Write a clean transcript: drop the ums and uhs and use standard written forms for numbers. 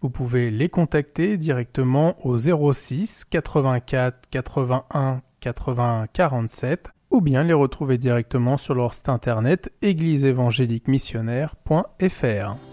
Vous pouvez les contacter directement au 06 84 81 80 47 ou bien les retrouver directement sur leur site internet égliseévangéliquemissionnaire.fr.